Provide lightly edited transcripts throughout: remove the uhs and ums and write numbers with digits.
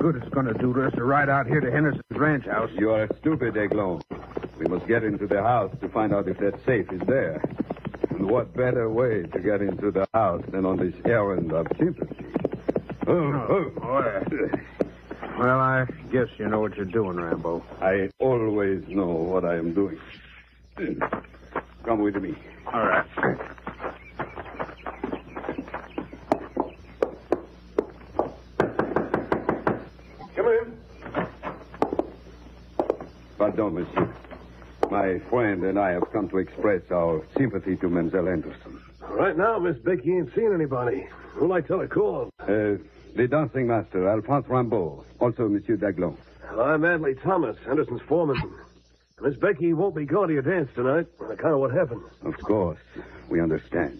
good it's going to do to us to ride out here to Henderson's ranch house. You are stupid, Aiglon. We must get into the house to find out if that safe is there. And what better way to get into the house than on this errand of sympathy? Well, I guess you know what you're doing, Rambo. I always know what I am doing. Come with me. All right. Come in. Pardon, monsieur. My friend and I have come to express our sympathy to Mademoiselle Henderson. Right now, Miss Becky ain't seen anybody. Who'll I tell her call? The dancing master, Alphonse Rambaud. Also, Monsieur Daglon. I'm Adley Thomas, Henderson's foreman. Miss Becky won't be going to your dance tonight on account of what happened. Of course. We understand.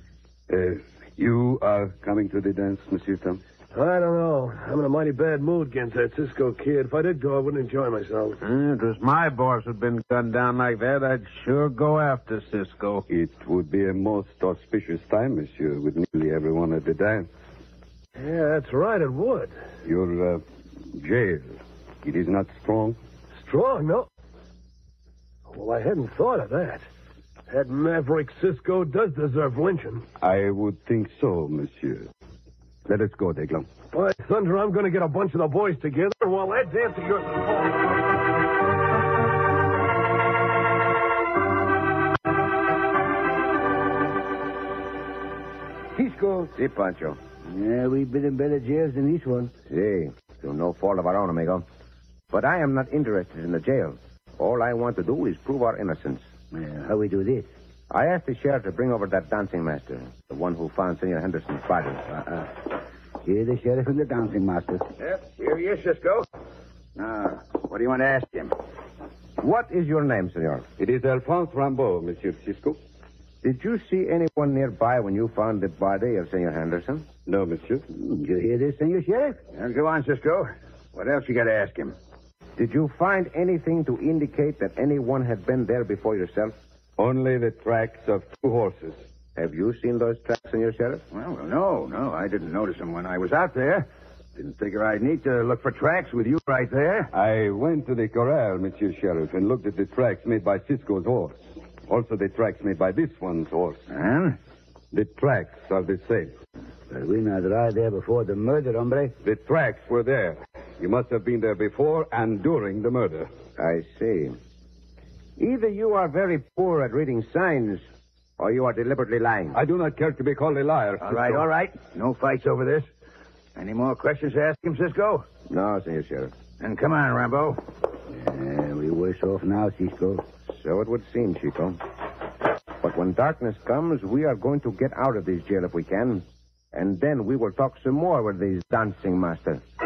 You are coming to the dance, Monsieur Tom? I don't know. I'm in a mighty bad mood against that Cisco kid. If I did go, I wouldn't enjoy myself. If it was my boss who'd been gunned down like that, I'd sure go after Cisco. It would be a most auspicious time, monsieur, with nearly everyone at the dance. Yeah, that's right, it would. Your jail, it is not strong? Strong, no? Well, I hadn't thought of that. That maverick Cisco does deserve lynching. I would think so, monsieur. Let us go, Daglon. By thunder, I'm going to get a bunch of the boys together while that dance of yours is falling. Cisco. Si, Pancho. Yeah, we've been in better jails than this one. Si. Through no fault of our own, amigo. But I am not interested in the jail. All I want to do is prove our innocence. How we do this? I asked the sheriff to bring over that dancing master, the one who found Senor Henderson's body. Here the sheriff and the dancing master. Yep, here he is, Cisco. Now, what do you want to ask him? What is your name, senor? It is Alphonse Rambaud, Monsieur Cisco. Did you see anyone nearby when you found the body of Senor Henderson? No, monsieur. Did you hear this, Senor Sheriff? Now, go on, Cisco. What else you got to ask him? Did you find anything to indicate that anyone had been there before yourself? Only the tracks of two horses. Have you seen those tracks, Senor Sheriff? Well, no. I didn't notice them when I was out there. Didn't figure I'd need to look for tracks with you right there. I went to the corral, Monsieur Sheriff, and looked at the tracks made by Cisco's horse. Also the tracks made by this one's horse. And? The tracks are the same. But we not right there before the murder, hombre. The tracks were there. You must have been there before and during the murder. I see. Either you are very poor at reading signs, or you are deliberately lying. I do not care to be called a liar. All right. No fights over this. Any more questions to ask him, Cisco? No, Senor Sheriff. Then come on, Rambo. Yeah, we worse off now, Cisco. So it would seem, Chico. But when darkness comes, we are going to get out of this jail if we can. And then we will talk some more with these dancing masters.